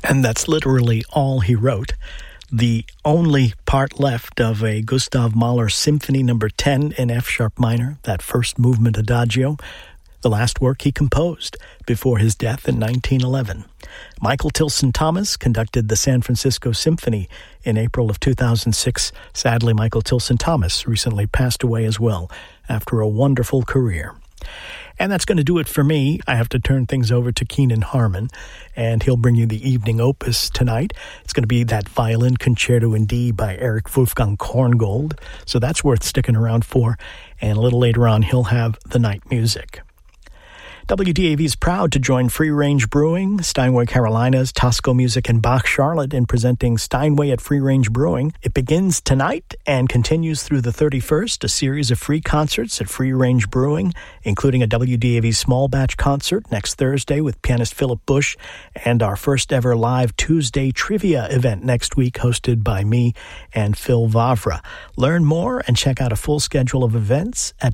And that's literally all he wrote. The only part left of a Gustav Mahler Symphony No. 10 in F-sharp minor, that first movement adagio, the last work he composed before his death in 1911. Michael Tilson Thomas conducted the San Francisco Symphony in April of 2006. Sadly, Michael Tilson Thomas recently passed away as well after a wonderful career. And that's going to do it for me. I have to turn things over to Keenan Harmon, and he'll bring you the evening opus tonight. It's going to be that Violin Concerto in D by Erich Wolfgang Korngold, so that's worth sticking around for. And a little later on, he'll have the night music. WDAV is proud to join Free Range Brewing, Steinway Carolinas, Tosco Music, and Bach Charlotte in presenting Steinway at Free Range Brewing. It begins tonight and continues through the 31st, a series of free concerts at Free Range Brewing, including a WDAV small batch concert next Thursday with pianist Philip Bush, and our first ever live Tuesday trivia event next week hosted by me and Phil Vavra. Learn more and check out a full schedule of events at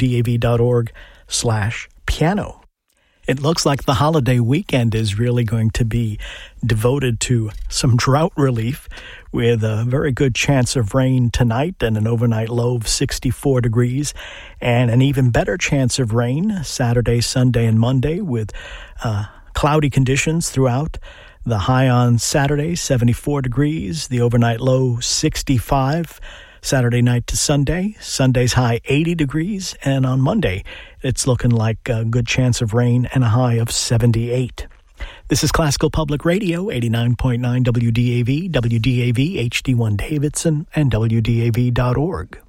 wdav.org/piano. It looks like the holiday weekend is really going to be devoted to some drought relief, with a very good chance of rain tonight and an overnight low of 64 degrees, and an even better chance of rain Saturday, Sunday, and Monday, with cloudy conditions throughout. The high on Saturday, 74 degrees, the overnight low 65. Saturday night to Sunday, Sunday's high 80 degrees, and on Monday, it's looking like a good chance of rain and a high of 78. This is Classical Public Radio, 89.9 WDAV, WDAV HD1 Davidson, and WDAV.org.